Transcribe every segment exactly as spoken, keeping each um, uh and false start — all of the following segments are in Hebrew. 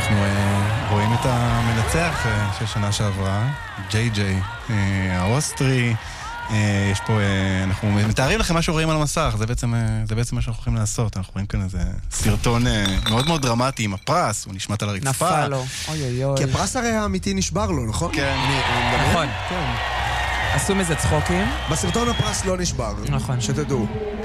אנחנו רואים את המנצח של שנה שעברה, ג'יי ג'יי, האוסטרי. יש פה, אנחנו מתארים לכם מה שרואים על המסך, זה בעצם, זה בעצם מה שאנחנו יכולים לעשות. אנחנו רואים כאן איזה סרטון מאוד מאוד דרמטי עם הפרס, הוא נשמט על הרצפה. נפל לו, אוי אוי אוי. כי הפרס הרי האמיתי נשבר לו, נכון? כן. נכון. עשו מזה צחוקים. בסרטון הפרס לא נשבר. נכון. שתדעו.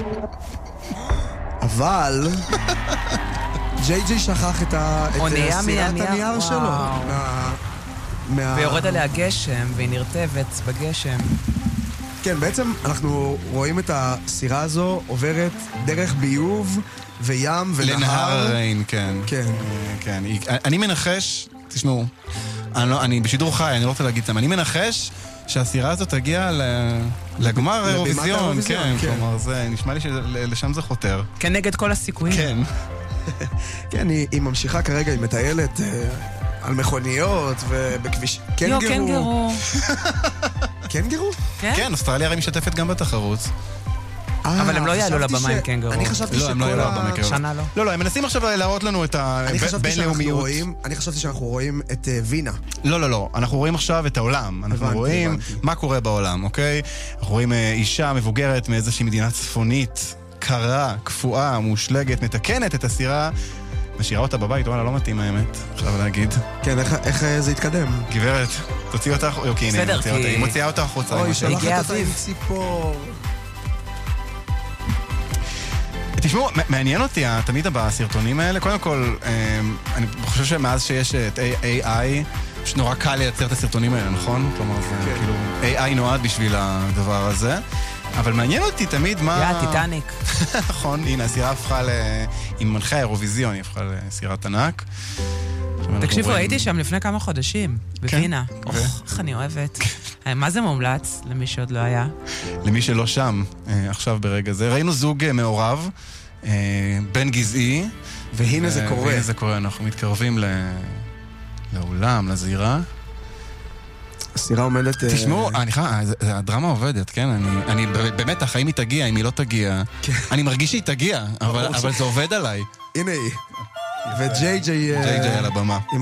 אבל ג'יי ג'יי שכח את סירת הנייר שלו. ויורד עליה גשם, והיא נרטבת בגשם. כן, בעצם אנחנו רואים את הסירה הזו עוברת דרך ביוב וים ונהר. לנהר ריין, כן. כן. כן. אני מנחש, תשמעו, אני בשידור חי, אני לא רוצה להגיד את זה, אני מנחש שהסירה הזאת תגיע לגמר אירוויזיון, כן, כלומר, זה נשמע לי שלשם זה חותר. כן, נגד כל הסיכויים. כן. כן, היא ממשיכה כרגע, היא מטיילת על מכוניות ובכביש... יו, קנגרו. קנגרו? כן, אוסטרליה הרי משתפת גם בתחרות. אבל הם לא יעלו לבמה עם קנגרו. אני חשבתי שכל ה... שנה לא. לא, לא, הם מנסים עכשיו להראות לנו את הבינלאומיות. אני חשבתי שאנחנו רואים את וינה. לא, לא, לא. אנחנו רואים עכשיו את העולם. אנחנו רואים מה קורה בעולם, אוקיי? אנחנו רואים אישה מבוגרת מאיזושהי מדינה צפונית, קרה, קפואה, מושלגת, מתקנת את הסירה, משאירה אותה בבית, וואלה, לא מתאים האמת, חייב להגיד. כן, איך זה התקדם? גברת, תוציא אותה, אוקיי, הנה, היא מוציאה אותה החוצה. אוי, שלחת אותה עם ציפור. תשמעו, מעניין אותי תמיד בסרטונים האלה. קודם כל, אני חושב שמאז שיש את איי איי, שנורא קל לייצר את הסרטונים האלה, נכון? כלומר, זה כאילו, איי איי נועד בשביל הדבר הזה. אבל מעניין אותי תמיד מה... יא, טיטניק. נכון, הנה, הסירה הפכה ל... עם מנחה האירוויזיון, היא הפכה לסירת ענק. תקשיבו, הייתי שם לפני כמה חודשים, בווינה. אוח, איך אני אוהבת. מה זה מומלץ למי שעוד לא היה? למי שלא שם, עכשיו ברגע זה. ראינו זוג מעורב, בן גזעי. והנה זה קורה. והנה זה קורה, אנחנו מתקרבים לאולם, לזירה. הסירה עומדת... תשמעו, הדרמה עובדת, כן? אני באמת, החיים היא תגיע, אם היא לא תגיע. אני מרגיש שהיא תגיע, אבל זה עובד עליי. הנה היא. וג'יי ג'יי... ג'יי ג'יי על הבמה.